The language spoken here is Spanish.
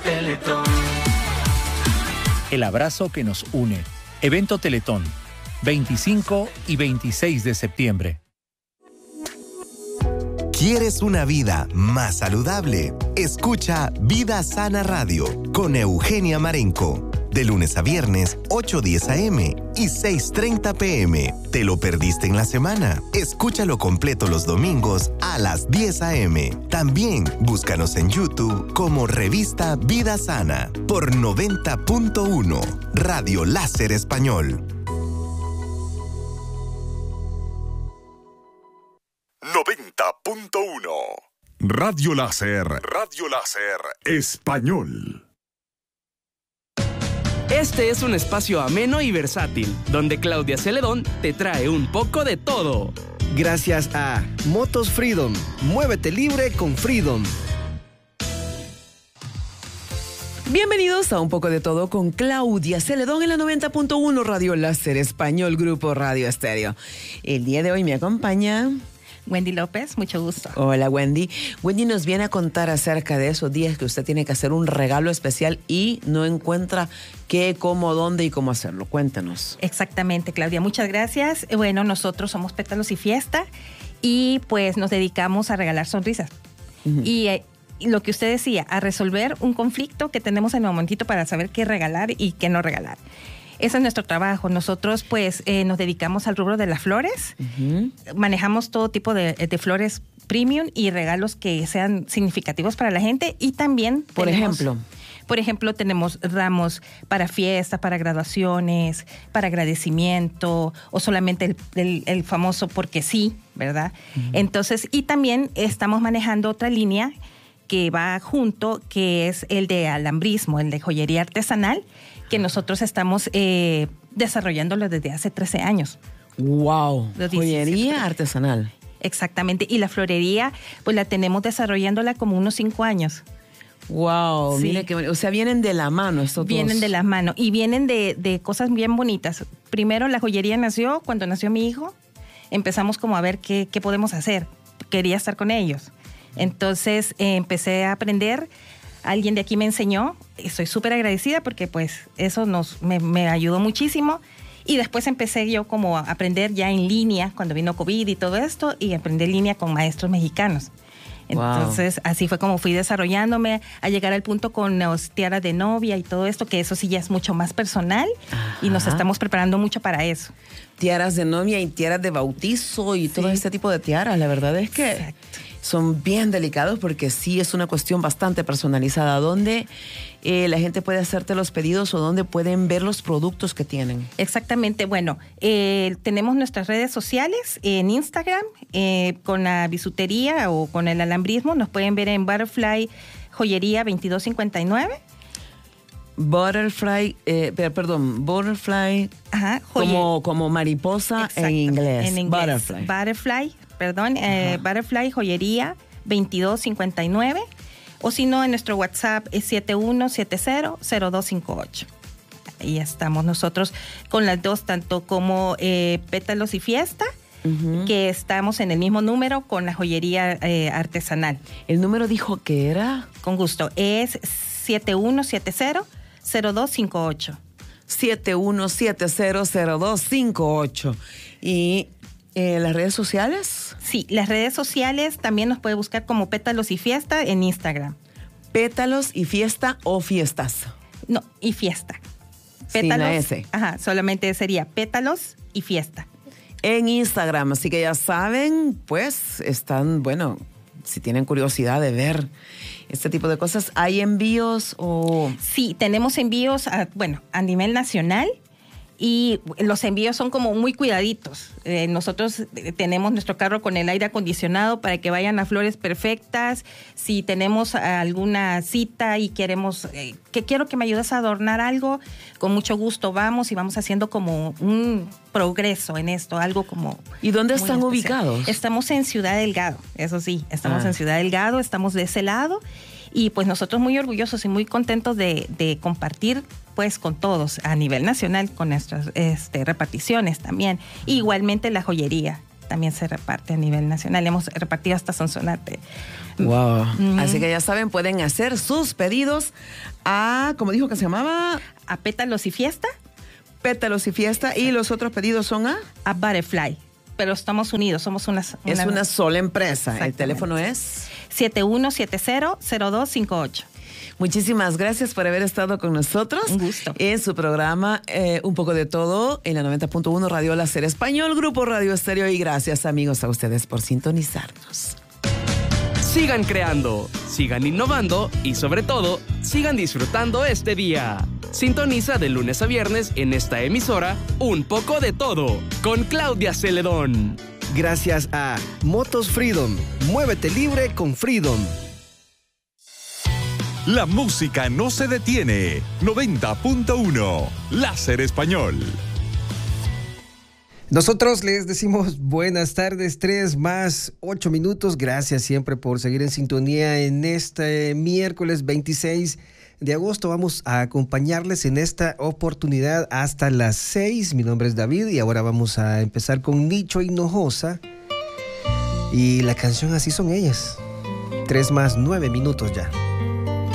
Teletón. El abrazo que nos une. Evento Teletón, 25 y 26 de septiembre. ¿Quieres una vida más saludable? Escucha Vida Sana Radio con Eugenia Marenco. De lunes a viernes, 8:10 a.m. y 6:30 p.m. ¿Te lo perdiste en la semana? Escúchalo completo los domingos a las 10 a.m. También búscanos en YouTube como Revista Vida Sana por 90.1 Radio Láser Español. 90.1 Radio Láser Español. Este es un espacio ameno y versátil, donde Claudia Celedón te trae un poco de todo. Gracias a Motos Freedom. Muévete libre con Freedom. Bienvenidos a Un Poco de Todo con Claudia Celedón en la 90.1 Radio Láser Español, Grupo Radio Estéreo. El día de hoy me acompaña Wendy López, mucho gusto. Hola, Wendy. Wendy nos viene a contar acerca de esos días que usted tiene que hacer un regalo especial y no encuentra qué, cómo, dónde y cómo hacerlo. Cuéntanos. Exactamente, Claudia. Muchas gracias. Bueno, nosotros somos Pétalos y Fiesta y pues nos dedicamos a regalar sonrisas. Uh-huh. Y lo que usted decía, a resolver un conflicto que tenemos en el momentito para saber qué regalar y qué no regalar. Ese es nuestro trabajo. Nosotros, pues, nos dedicamos al rubro de las flores. Uh-huh. Manejamos todo tipo de flores premium y regalos que sean significativos para la gente. Y también Por ejemplo, tenemos ramos para fiestas, para graduaciones, para agradecimiento, o solamente el famoso porque sí, ¿verdad? Uh-huh. Entonces, y también estamos manejando otra línea que va junto, que es el de alambrismo, el de joyería artesanal, que nosotros estamos desarrollándolo desde hace 13 años. ¡Wow! Joyería artesanal. Exactamente. Y la florería, pues la tenemos desarrollándola como unos 5 años. ¡Wow! Sí. Mire que, o sea, vienen de la mano estos dos. Vienen de la mano y vienen de cosas bien bonitas. Primero, la joyería nació cuando nació mi hijo. Empezamos como a ver qué podemos hacer. Quería estar con ellos. Entonces, empecé a aprender. Alguien de aquí me enseñó, estoy súper agradecida porque pues eso me ayudó muchísimo. Y después empecé yo como a aprender ya en línea cuando vino COVID y todo esto, y aprendí en línea con maestros mexicanos. Entonces, así fue como fui desarrollándome a llegar al punto con las tiaras de novia y todo esto, que eso sí ya es mucho más personal. Ajá. Y nos estamos preparando mucho para eso. Tiaras de novia y tiaras de bautizo y todo este tipo de tiaras, la verdad es que... Exacto. Son bien delicados porque sí es una cuestión bastante personalizada. ¿Dónde la gente puede hacerte los pedidos o dónde pueden ver los productos que tienen? Exactamente. Bueno, tenemos nuestras redes sociales en Instagram con la bisutería o con el alambrismo. Nos pueden ver en Butterfly Joyería 2259. Butterfly, ajá, como mariposa. Exacto, en inglés. Butterfly, Butterfly Joyería 2259. O si no, en nuestro WhatsApp es 7170-0258. Ahí estamos nosotros con las dos, tanto como Pétalos y Fiesta, uh-huh, que estamos en el mismo número con la joyería artesanal. ¿El número dijo que era? Con gusto, es 7170-0258. 7170-0258. ¿Y las redes sociales? Sí, las redes sociales también nos puede buscar como Pétalos y Fiesta en Instagram. ¿Pétalos y Fiesta o Fiestas? No, y Fiesta. Pétalos. Sin la S. Ajá, solamente sería Pétalos y Fiesta. En Instagram, así que ya saben, pues están, bueno, si tienen curiosidad de ver este tipo de cosas, ¿hay envíos o...? Sí, tenemos envíos a nivel nacional. Y los envíos son como muy cuidaditos. Nosotros tenemos nuestro carro con el aire acondicionado para que vayan a flores perfectas. Si tenemos alguna cita y queremos, que quiero que me ayudes a adornar algo, con mucho gusto vamos y vamos haciendo como un progreso en esto, algo como... ¿Y dónde están ubicados? Estamos en Ciudad Delgado, eso sí, estamos en Ciudad Delgado, estamos de ese lado. Y pues nosotros muy orgullosos y muy contentos de compartir pues con todos a nivel nacional con nuestras reparticiones también. Igualmente la joyería. también se reparte a nivel nacional. Hemos repartido hasta Sonsonate. Wow. Así que ya saben, pueden hacer sus pedidos a, ¿cómo dijo que se llamaba? A Pétalos y Fiesta. Pétalos y Fiesta. Y los otros pedidos son a Butterfly. Pero estamos unidos, somos una sola empresa. El teléfono es 7170-0258. Muchísimas gracias por haber estado con nosotros. Un gusto. En su programa Un poco de todo en la 90.1 Radio Láser Español, Grupo Radio Estéreo. Y gracias, amigos, a ustedes por sintonizarnos. Sigan creando, sigan innovando y sobre todo, sigan disfrutando este día. Sintoniza de lunes a viernes en esta emisora Un poco de todo con Claudia Celedón. Gracias a Motos Freedom. Muévete libre con Freedom. La música no se detiene. 90.1 Láser Español. Nosotros les decimos buenas tardes, 3+8 minutos. Gracias siempre por seguir en sintonía en este miércoles 26 de agosto. Vamos a acompañarles en esta oportunidad hasta las 6. Mi nombre es David y ahora vamos a empezar con Nicho Hinojosa. Y la canción Así son ellas. 3+9 minutos ya.